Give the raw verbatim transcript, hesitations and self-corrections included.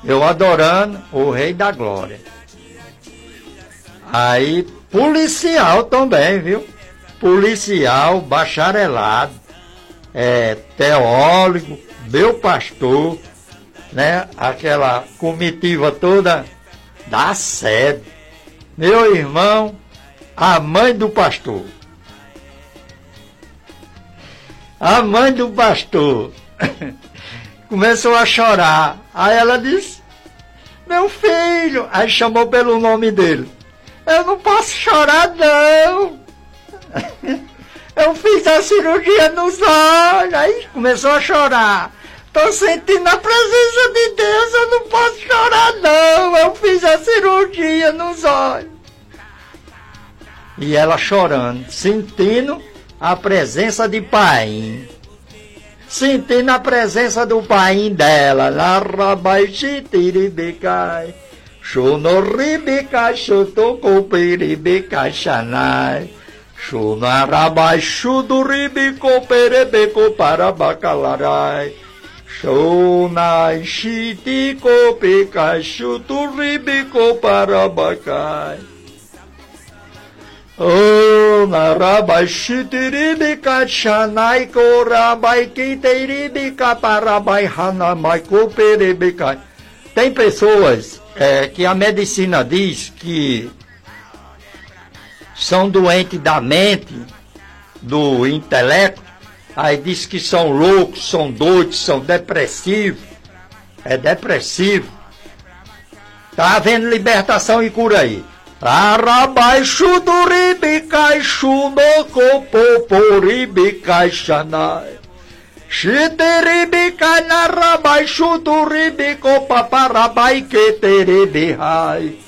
eu adorando o Rei da Glória. Aí, policial também, viu? Policial, bacharelado, é, teólogo, meu pastor, né? Aquela comitiva toda da sede. Meu irmão, a mãe do pastor. A mãe do pastor começou a chorar. Aí ela disse, meu filho, aí chamou pelo nome dele. Eu não posso chorar, não. Eu fiz a cirurgia nos olhos. Aí começou a chorar. Tô sentindo a presença de Deus, eu não posso chorar, não. Eu fiz a cirurgia nos olhos. E ela chorando, sentindo a presença de pai. Sentindo a presença do pai dela. Lá, rabai, chitiribicai. Xunoribicai, xotocopiribicai, xanai. Xunarabai, xuduribico, perebeco, parabacalarai. Xunai, xitico, picai, xuturibico, parabacai. Oh, narabai, xitiribica, xanai, corabai, quitiribica, parabai, hanamai, coperibica. Tem pessoas é, que a medicina diz que são doentes da mente, do intelecto, aí diz que são loucos, são doidos, são depressivos. É depressivo. Tá havendo libertação e cura aí. Arabai xuduribicai xunocopopuribicai xanai. Xitiribicai narabai xuduribico paparabai queteribihai.